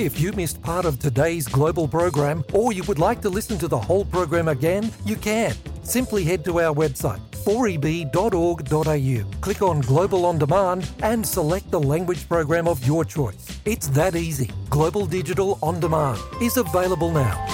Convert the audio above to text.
If you missed part of today's Global program, or you would like to listen to the whole program again, you can. Simply head to our website, 4eb.org.au, click on Global On Demand and select the language program of your choice. It's that easy. Global Digital On Demand is available now.